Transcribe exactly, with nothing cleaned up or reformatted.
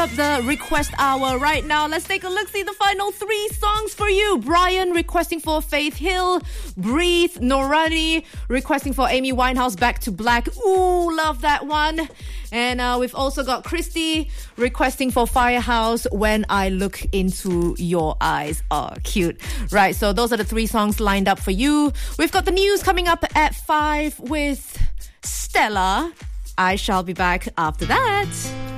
The request hour right now. Let's take a look. See the final three songs for you. Brian requesting for Faith Hill. Breathe. Norani requesting for Amy Winehouse, Back to Black. Ooh, love that one. And uh, we've also got Christy requesting for Firehouse, When I Look Into Your Eyes. Oh, cute. Right, so those are the three songs lined up for you. We've got the news coming up at five with Stella. I shall be back after that.